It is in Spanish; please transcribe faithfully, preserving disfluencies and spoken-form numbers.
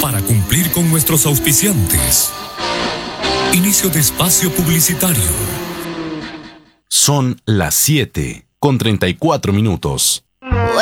para cumplir con nuestros auspiciantes. Inicio de espacio publicitario. Son las siete con treinta y cuatro minutos.